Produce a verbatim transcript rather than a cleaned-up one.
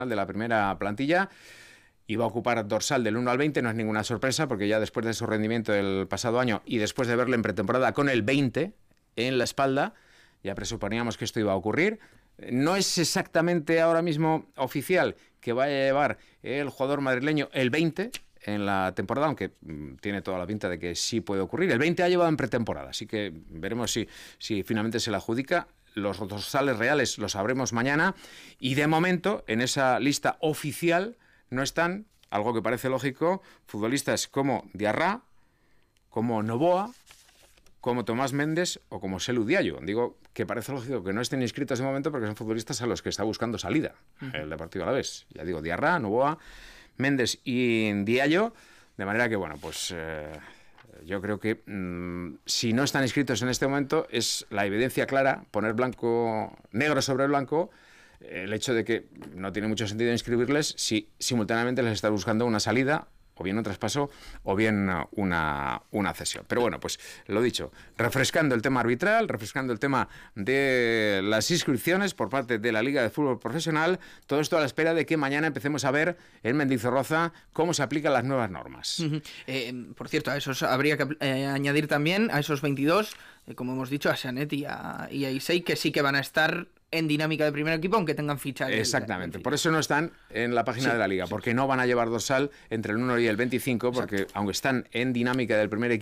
de la primera plantilla y va a ocupar dorsal del uno al veinte. No es ninguna sorpresa porque ya después de su rendimiento del pasado año y después de verle en pretemporada con el veinte en la espalda, ya presuponíamos que esto iba a ocurrir. No es exactamente ahora mismo oficial que vaya a llevar el jugador madrileño el veinte en la temporada, aunque mmm, tiene toda la pinta de que sí puede ocurrir. El veinte ha llevado en pretemporada, así que veremos si, si finalmente se la adjudica. Los dorsales reales los sabremos mañana y de momento en esa lista oficial no están, algo que parece lógico, futbolistas como Diarra, como Novoa, como Tomás Méndez o como Selu Diallo. Digo que parece lógico que no estén inscritos de momento porque son futbolistas a los que está buscando salida uh-huh. el Deportivo Alavés. Ya digo, Diarra, Novoa, Méndez y Diallo, de manera que, bueno, pues eh, yo creo que mmm, si no están inscritos en este momento es la evidencia clara, poner blanco, negro sobre blanco, eh, el hecho de que no tiene mucho sentido inscribirles si simultáneamente les está buscando una salida, o bien un traspaso, o bien una, una cesión. Pero bueno, pues lo dicho, refrescando el tema arbitral, refrescando el tema de las inscripciones por parte de la Liga de Fútbol Profesional, todo esto a la espera de que mañana empecemos a ver en Mendizorroza cómo se aplican las nuevas normas. Uh-huh. Eh, por cierto, a esos habría que eh, añadir también, a esos veintidós, eh, como hemos dicho, a Sanet y a, y a Isei, que sí que van a estar en dinámica de primer equipo, aunque tengan ficha. Exactamente, el, por eso no están en la página sí, de la Liga, sí, porque sí. no van a llevar dorsal entre el uno y el veinticinco, porque Exacto. aunque están en dinámica del primer equipo,